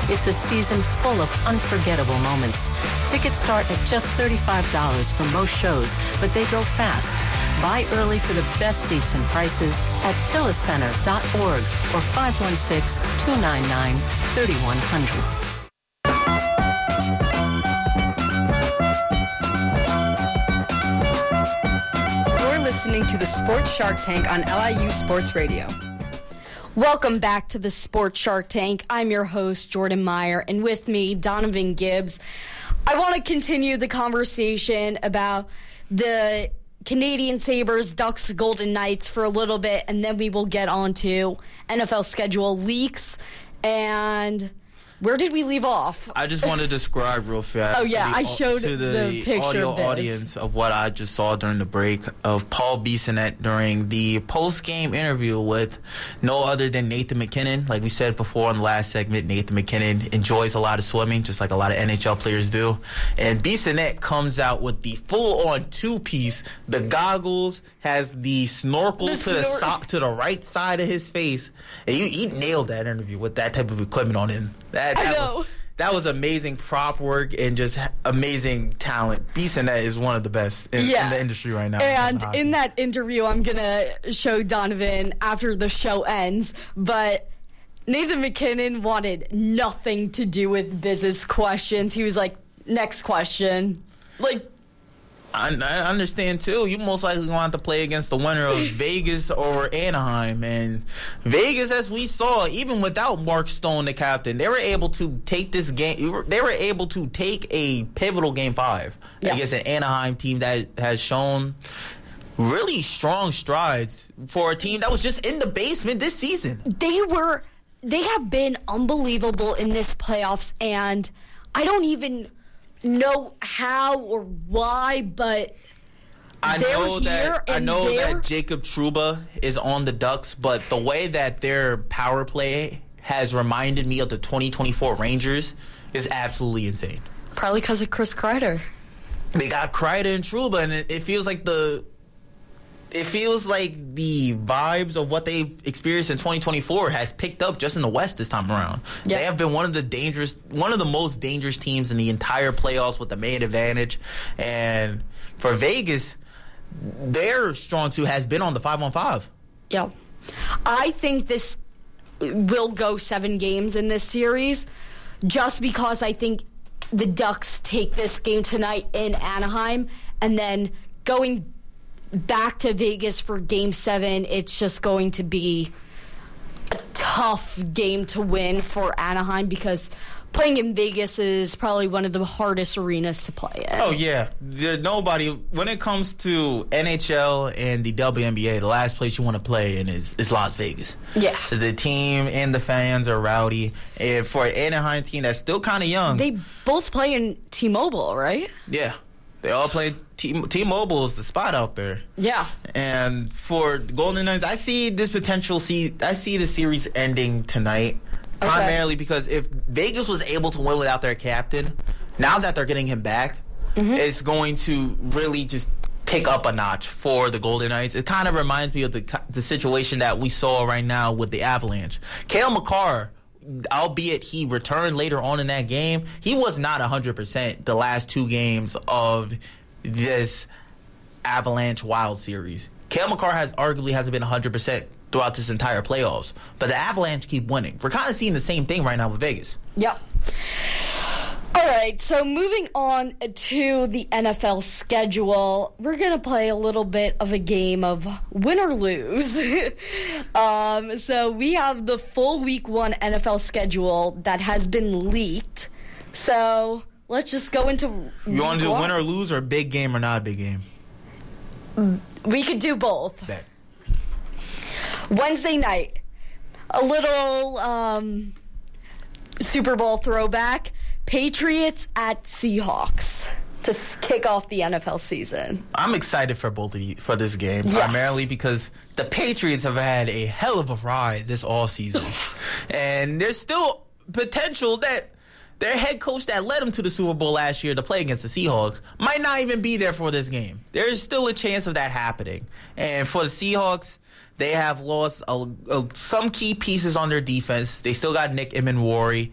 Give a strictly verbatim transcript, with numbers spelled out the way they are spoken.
It's a season full of unforgettable moments. Tickets start at just thirty-five dollars for most shows, but they go fast. Buy early for the best seats and prices at tillis center dot org or five one six, two nine nine, three one zero zero. Listening to the Sports Shark Tank on L I U Sports Radio. Welcome back to the Sports Shark Tank. I'm your host, Jordan Meyer, and with me, Donovan Gibbs. I want to continue the conversation about the Canadian Sabres, Ducks, Golden Knights for a little bit, and then we will get on to N F L schedule leaks. And where did we leave off? I just want to describe real fast. Oh, yeah, the, I showed to the, the picture audio of this. audience of what I just saw during the break of Paul Bissonnette during the post-game interview with no other than Nathan MacKinnon. Like we said before in the last segment, Nathan MacKinnon enjoys a lot of swimming, just like a lot of N H L players do. And Bissonnette comes out with the full-on two-piece, the goggles, has the snorkel The to the snor- so- to the right side of his face. And you, he nailed that interview with that type of equipment on him. That, that I know. Was, that was amazing prop work and just amazing talent. Bissonnette is one of the best in, Yeah. in the industry right now. And in that interview, I'm going to show Donovan after the show ends, but Nathan MacKinnon wanted nothing to do with Biz's questions. He was like, next question. Like, I, I understand, too. You most likely want to play against the winner of Vegas or Anaheim. And Vegas, as we saw, even without Mark Stone, the captain, they were able to take this game. They were able to take a pivotal game five Yeah. against an Anaheim team that has shown really strong strides for a team that was just in the basement this season. they were, they have been unbelievable in this playoffs, and I don't even know how or why, but I they're know here that I and know they're- that Jacob Trouba is on the Ducks, but the way that their power play has reminded me of the twenty twenty-four Rangers is absolutely insane. probably because of Chris Kreider. They got Kreider and Trouba, and it, it feels like the it feels like the vibes of what they've experienced in twenty twenty-four has picked up just in the West this time around. Yeah. They have been one of the dangerous, one of the most dangerous teams in the entire playoffs with the main advantage. And for Vegas, their strong suit has been on the five on five. Yeah. I think this will go seven games in this series just because I think the Ducks take this game tonight in Anaheim, and then going back to Vegas for game seven, it's just going to be a tough game to win for Anaheim because playing in Vegas is probably one of the hardest arenas to play in. Oh, yeah. There, nobody, when it comes to N H L and the W N B A, the last place you want to play in is, is Las Vegas. Yeah. The team and the fans are rowdy. And for an Anaheim team that's still kind of young. They both play in T-Mobile, right? Yeah. They all play T- T-Mobile is the spot out there. Yeah. And for Golden Knights, I see this potential, see, I see the series ending tonight. Okay. Primarily because if Vegas was able to win without their captain, now that they're getting him back, mm-hmm. it's going to really just pick up a notch for the Golden Knights. It kind of reminds me of the the situation that we saw right now with the Avalanche. Cale Makar, albeit he returned later on in that game, he was not one hundred percent the last two games of this Avalanche Wild series. Cale Makar has arguably hasn't been one hundred percent throughout this entire playoffs. But the Avalanche keep winning. We're kind of seeing the same thing right now with Vegas. Yep. All right, so moving on to the N F L schedule, we're going to play a little bit of a game of win or lose. um, so we have the full week one N F L schedule that has been leaked. So let's just go into You want to do win or lose or big game or not a big game? We could do both. Bet. Wednesday night, a little um, Super Bowl throwback. Patriots at Seahawks to s- kick off the N F L season. I'm excited for both of you, for this game, Yes. primarily because the Patriots have had a hell of a ride this all season. And there's still potential that their head coach that led them to the Super Bowl last year to play against the Seahawks might not even be there for this game. There's still a chance of that happening. And for the Seahawks, they have lost a, a, some key pieces on their defense. They still got Nick Emenwari.